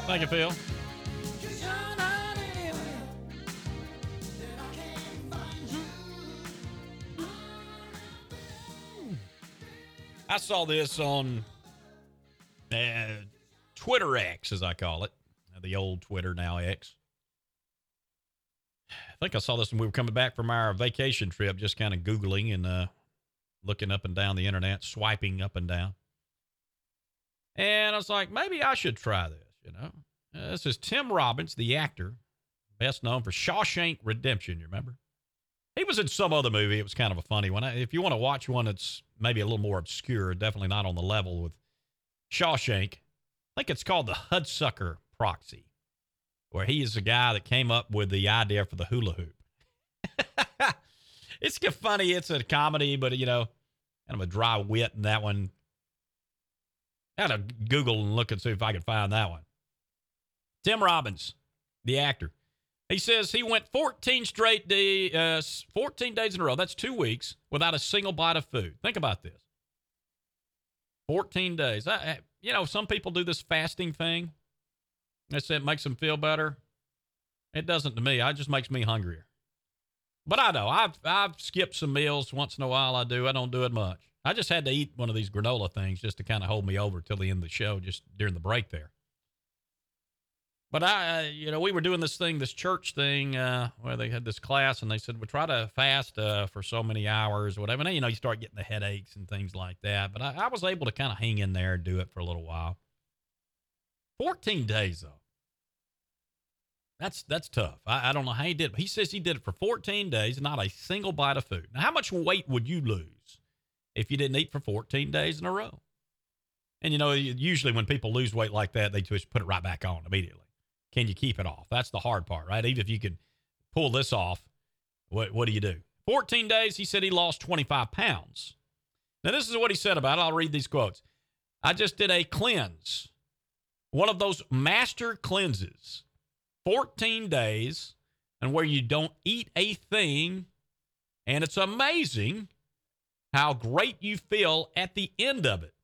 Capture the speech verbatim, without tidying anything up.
Thank you, Phil. I saw this on uh, Twitter X, as I call it, the old Twitter, now X. I think I saw this when we were coming back from our vacation trip, just kind of Googling and uh, looking up and down the internet, swiping up and down. And I was like, maybe I should try this, you know. Uh, this is Tim Robbins, the actor, best known for Shawshank Redemption, you remember? He was in some other movie. It was kind of a funny one. If you want to watch one that's maybe a little more obscure, definitely not on the level with Shawshank, I think it's called the Hudsucker Proxy, where he is the guy that came up with the idea for the hula hoop. It's funny. It's a comedy, but, you know, kind of a dry wit in that one. I had to Google and look and see if I could find that one. Tim Robbins, the actor. He says he went fourteen straight day, uh, fourteen days in a row. That's two weeks without a single bite of food. Think about this. fourteen days. I, you know, some people do this fasting thing. They say it makes them feel better. It doesn't to me. It just makes me hungrier. But I know. I've, I've skipped some meals once in a while. I do. I don't do it much. I just had to eat one of these granola things just to kind of hold me over till the end of the show, just during the break there. But I, uh, you know, we were doing this thing, this church thing, uh, where they had this class, and they said, we try to fast uh, for so many hours, whatever. And then, you know, you start getting the headaches and things like that. But I, I was able to kind of hang in there and do it for a little while. fourteen days, though. That's that's tough. I, I don't know how he did it. He says he did it for fourteen days, not a single bite of food. Now, how much weight would you lose if you didn't eat for fourteen days in a row? And, you know, usually when people lose weight like that, they just put it right back on immediately. Can you keep it off? That's the hard part, right? Even if you can pull this off, what, what do you do? fourteen days, he said he lost twenty-five pounds. Now, this is what he said about it. I'll read these quotes. I just did a cleanse, one of those master cleanses, fourteen days, and where you don't eat a thing, and it's amazing how great you feel at the end of it.